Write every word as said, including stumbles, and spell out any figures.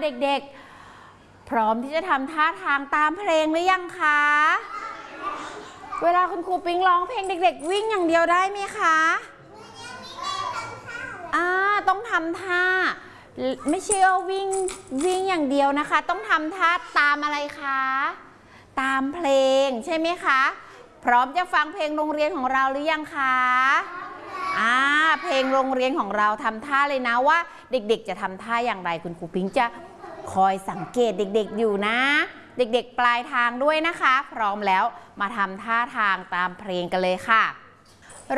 เด็กๆพร้อมที่จะทำท่าทางตามเพลงหรือยังคะเวลาคุณครูปิ๊งร้องเพลงเด็กๆวิ่งอย่างเดียวได้ไหมคะอ่าต้องทำท่าไม่ใช่ว่าวิ่งวิ่งอย่างเดียวนะคะต้องทำท่าตามอะไรคะตามเพลงใช่ไหมคะพร้อมจะฟังเพลงโรงเรียนของเราหรือยังคะอ่าเพลงโรงเรียนของเราทำท่าเลยนะว่าเด็กๆจะทำท่าอย่างไรคุณครูปิ๊งจะคอยสังเกตเด็กๆอยู่นะเด็กๆปลายทางด้วยนะคะพร้อมแล้วมาทำท่าทางตามเพลงกันเลยค่ะ